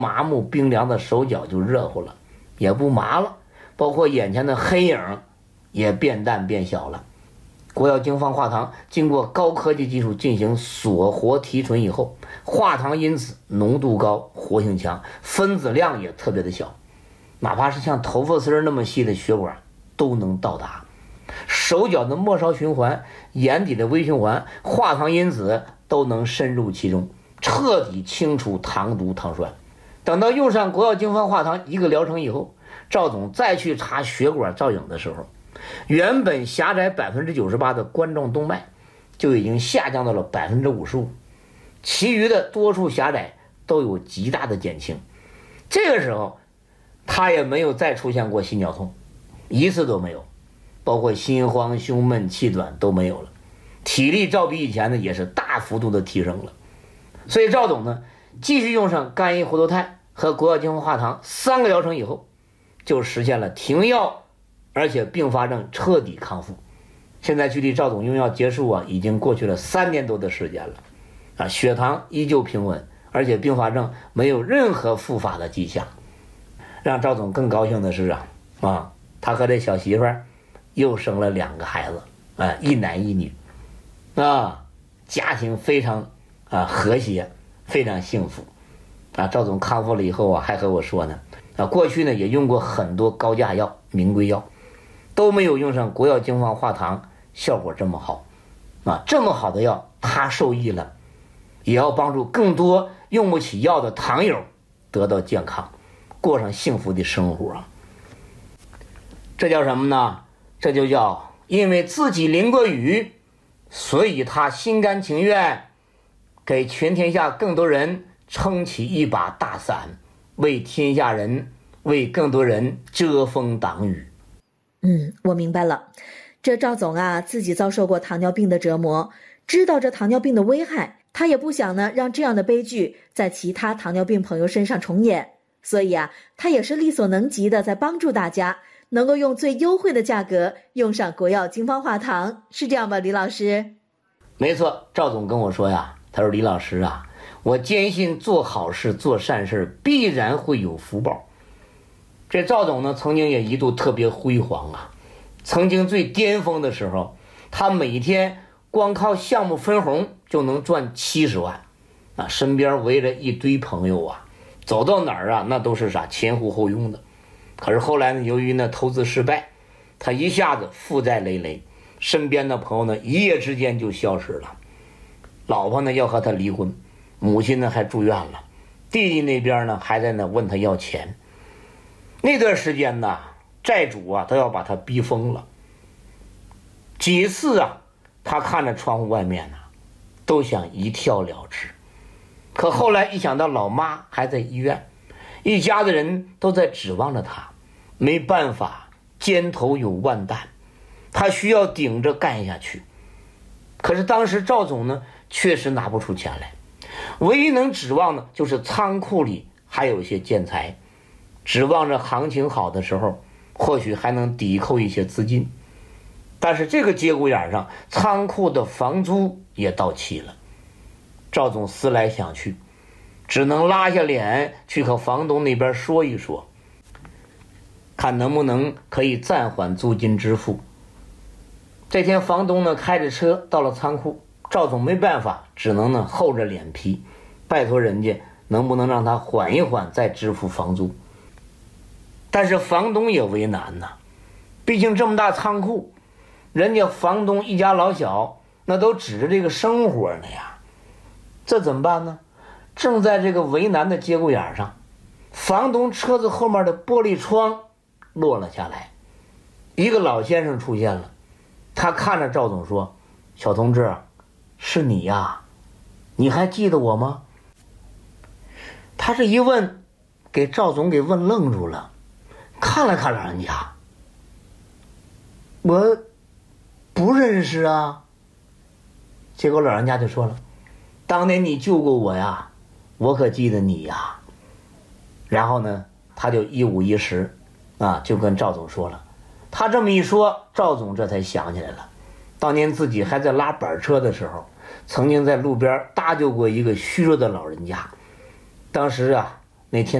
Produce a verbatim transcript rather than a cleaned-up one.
麻木冰凉的手脚就热乎了，也不麻了，包括眼前的黑影也变淡变小了。国药精方化糖经过高科技技术进行锁活提纯以后，化糖因子浓度高，活性强，分子量也特别的小，哪怕是像头发丝那么细的血管都能到达。手脚的末梢循环、眼底的微循环，化糖因子都能深入其中，彻底清除糖毒糖酸。等到用上国药精方化糖一个疗程以后，赵总再去查血管造影的时候，原本狭窄 百分之九十八 的冠状动脉就已经下降到了 百分之五十五， 其余的多处狭窄都有极大的减轻。这个时候他也没有再出现过心绞痛，一次都没有，包括心慌、胸闷、气短都没有了，体力照比以前呢也是大幅度的提升了。所以赵总呢继续用上甘益活脱肽和国药精方化糖三个疗程以后，就实现了停药，而且并发症彻底康复。现在距离赵总用药结束啊，已经过去了三年多的时间了啊，血糖依旧平稳，而且并发症没有任何复发的迹象。让赵总更高兴的是啊啊，他和这小媳妇儿又生了两个孩子啊，一男一女啊，家庭非常啊和谐，非常幸福啊。赵总康复了以后啊，还和我说呢啊，过去呢也用过很多高价药、名贵药，都没有用上国药精方化糖效果这么好啊！这么好的药他受益了，也要帮助更多用不起药的糖友得到健康，过上幸福的生活啊！这叫什么呢？这就叫因为自己淋过雨，所以他心甘情愿给全天下更多人撑起一把大伞，为天下人，为更多人遮风挡雨。 嗯，我明白了。这赵总啊，自己遭受过糖尿病的折磨，知道这糖尿病的危害，他也不想呢让这样的悲剧在其他糖尿病朋友身上重演，所以啊，他也是力所能及的在帮助大家能够用最优惠的价格用上国药精方化糖，是这样吧，李老师？ 没错，赵总跟我说呀，他说李老师啊，我坚信做好事做善事必然会有福报。这赵总呢曾经也一度特别辉煌啊，曾经最巅峰的时候，他每天光靠项目分红就能赚七十万啊，身边围着一堆朋友啊，走到哪儿啊那都是啥前呼后拥的。可是后来呢，由于呢投资失败，他一下子负债累累，身边的朋友呢一夜之间就消失了，老婆呢要和他离婚，母亲呢还住院了，弟弟那边呢还在那问他要钱。那段时间呢，债主啊都要把他逼疯了。几次啊，他看着窗户外面呢，都想一跳了之。可后来一想到老妈还在医院，一家子人都在指望着他，没办法，肩头有万担，他需要顶着干下去。可是当时赵总呢，确实拿不出钱来，唯一能指望的就是仓库里还有一些建材，指望着行情好的时候，或许还能抵扣一些资金。但是这个节骨眼上，仓库的房租也到期了。赵总思来想去，只能拉下脸去和房东那边说一说，看能不能可以暂缓租金支付。这天房东呢开着车到了仓库，赵总没办法，只能呢厚着脸皮拜托人家能不能让他缓一缓再支付房租。但是房东也为难呐，毕竟这么大仓库，人家房东一家老小那都指着这个生活呢呀，这怎么办呢？正在这个为难的节骨眼上，房东车子后面的玻璃窗落了下来，一个老先生出现了。他看着赵总说：“小同志，是你呀，你还记得我吗？”他这一问，给赵总给问愣住了，看了看老人家，我不认识啊。结果老人家就说了：“当年你救过我呀，我可记得你呀。”然后呢，他就一五一十啊，就跟赵总说了。他这么一说，赵总这才想起来了，当年自己还在拉板车的时候，曾经在路边搭救过一个虚弱的老人家。当时啊， 那天